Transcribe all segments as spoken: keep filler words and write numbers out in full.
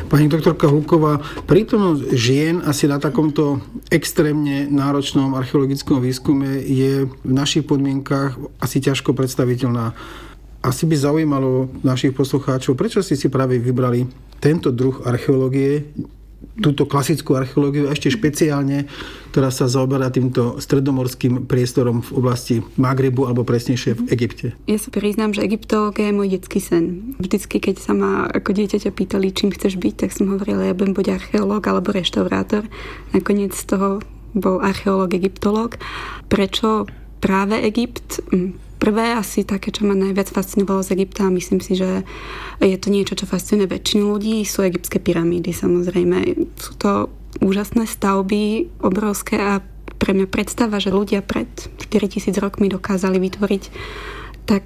Pani doktorka Húková, prítomnosť žien asi na takomto extrémne náročnom archeologickom výskume je v našich podmienkach asi ťažko predstaviteľná. Asi by zaujímalo našich poslucháčov, prečo ste si práve vybrali tento druh archeológie, túto klasickú archeológiu, ešte špeciálne, ktorá sa zaoberá týmto stredomorským priestorom v oblasti Magrebu, alebo presnejšie v Egypte. Ja sa priznám, že egyptológia je môj detský sen. Vždycky, keď sa ma ako dieťaťa pýtali, čím chceš byť, tak som hovorila, ja budem buď archeológ alebo reštaurátor. Nakoniec z toho bol archeológ, egyptológ. Prečo práve Egypt? Prvé asi také, čo ma najviac fascinovalo z Egypta, a myslím si, že je to niečo, čo fascinuje väčšinu ľudí, sú egyptské pyramídy, samozrejme. Sú to úžasné stavby, obrovské, a pre mňa predstava, že ľudia pred štyritisíc rokmi dokázali vytvoriť tak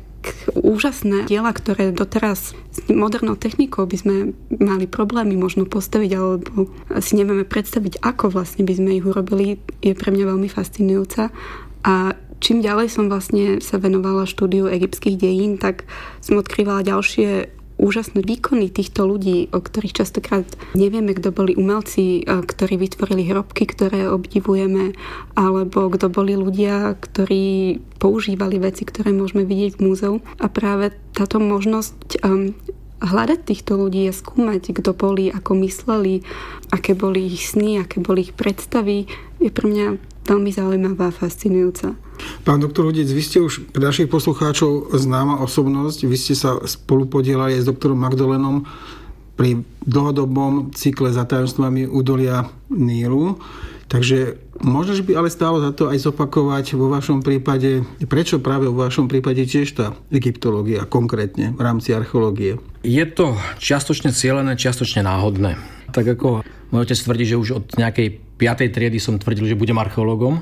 úžasné diela, ktoré doteraz s modernou technikou by sme mali problémy možno postaviť, alebo si nevieme predstaviť, ako vlastne by sme ich urobili, je pre mňa veľmi fascinujúca. A čím ďalej som vlastne sa venovala štúdiu egyptských dejín, tak som odkrývala ďalšie úžasné výkony týchto ľudí, o ktorých častokrát nevieme, kto boli umelci, ktorí vytvorili hrobky, ktoré obdivujeme, alebo kto boli ľudia, ktorí používali veci, ktoré môžeme vidieť v múzeu. A práve táto možnosť um, hľadať týchto ľudí a skúmať, kto boli, ako mysleli, aké boli ich sny, aké boli ich predstavy, je pre mňa veľmi zaujímavá a fascinujúca. Pán doktor Hudec, vy ste už pre našich poslucháčov známa osobnosť. Vy ste sa spolupodielali aj s doktorom Magdalenom pri dlhodobom cykle Za tajomstvami údolia Nílu. Takže možno, že by ale stálo za to aj zopakovať vo vašom prípade, prečo práve vo vašom prípade tiež tá egyptológia konkrétne v rámci archeológie. Je to čiastočne cielené, čiastočne náhodné. Tak ako môj otec tvrdí, že už od nejakej piatej triedy som tvrdil, že budem archeológom,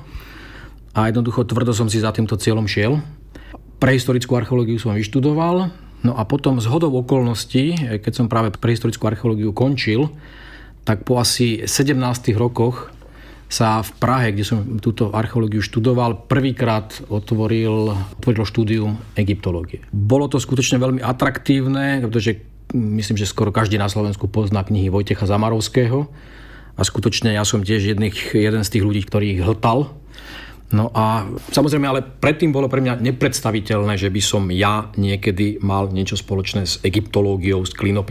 a jednoducho tvrdo som si za týmto cieľom šiel. Prehistorickú archeológiu som vyštudoval, no a potom zhodou okolností, keď som práve prehistorickú archeológiu končil, tak po asi sedemnástich rokoch sa v Prahe, kde som túto archeológiu študoval, prvýkrát otvoril, otvoril štúdium egyptológie. Bolo to skutočne veľmi atraktívne, pretože myslím, že skoro každý na Slovensku pozná knihy Vojtecha Zamarovského, a skutočne ja som tiež jedných, jeden z tých ľudí, ktorý ich hltal. No a samozrejme, ale predtým bolo pre mňa nepredstaviteľné, že by som ja niekedy mal niečo spoločné s egyptológiou, s klinopytológiou.